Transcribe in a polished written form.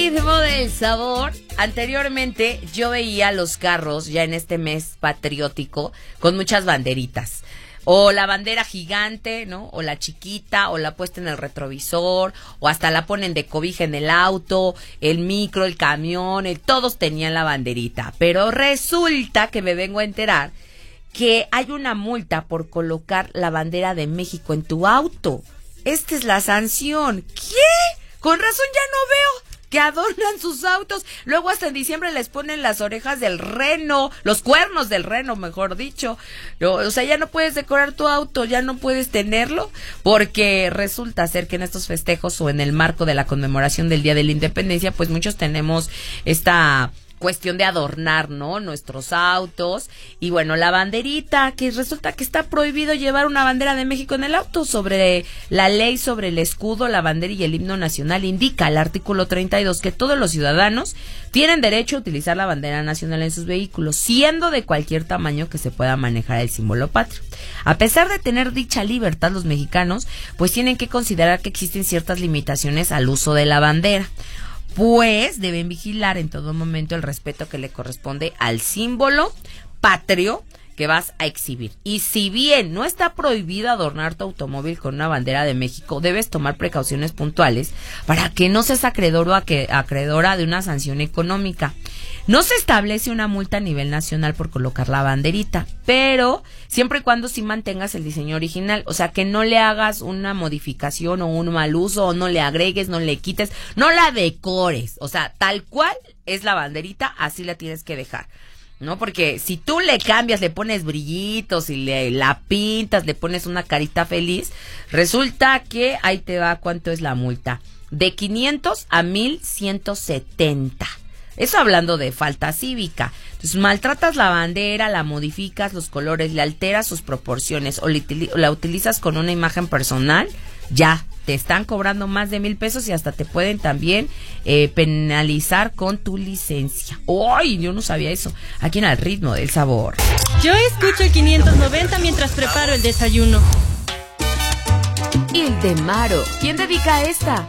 Ritmo del sabor. Anteriormente yo veía los carros ya en este mes patriótico con muchas banderitas. O la bandera gigante, ¿no? O la chiquita, o la puesta en el retrovisor, o hasta la ponen de cobija en el auto, el micro, el camión, todos tenían la banderita. Pero resulta que me vengo a enterar que hay una multa por colocar la bandera de México en tu auto. Esta es la sanción. ¿Qué? Con razón ya no veo que adornan sus autos. Luego hasta en diciembre les ponen las orejas del reno, los cuernos del reno, mejor dicho. O sea, ya no puedes decorar tu auto, ya no puedes tenerlo, porque resulta ser que en estos festejos o en el marco de la conmemoración del Día de la Independencia, pues muchos tenemos esta cuestión de adornar, ¿no? Nuestros autos. Y bueno, la banderita, que resulta que está prohibido llevar una bandera de México en el auto. Sobre la ley sobre el escudo, la bandera y el himno nacional indica el artículo 32 que todos los ciudadanos tienen derecho a utilizar la bandera nacional en sus vehículos, siendo de cualquier tamaño que se pueda manejar el símbolo patrio. A pesar de tener dicha libertad, los mexicanos pues tienen que considerar que existen ciertas limitaciones al uso de la bandera, pues deben vigilar en todo momento el respeto que le corresponde al símbolo patrio que vas a exhibir. Y si bien no está prohibido adornar tu automóvil con una bandera de México, debes tomar precauciones puntuales para que no seas acreedor o acreedora de una sanción económica. No se establece una multa a nivel nacional por colocar la banderita, pero siempre y cuando sí mantengas el diseño original, o sea, que no le hagas una modificación o un mal uso, o no le agregues, no le quites, no la decores, o sea, tal cual es la banderita, así la tienes que dejar, ¿no? Porque si tú le cambias, le pones brillitos y la pintas, le pones una carita feliz, resulta que ahí te va cuánto es la multa, de 500 a 1,170. Eso hablando de falta cívica. Entonces, maltratas la bandera, la modificas, los colores, le alteras sus proporciones o la utilizas con una imagen personal, ya te están cobrando más de 1,000 pesos y hasta te pueden también penalizar con tu licencia. ¡Ay! Yo no sabía eso. Aquí en Al Ritmo del Sabor. Yo escucho el 590 mientras preparo el desayuno. Ildemaro. ¿Quién dedica esta?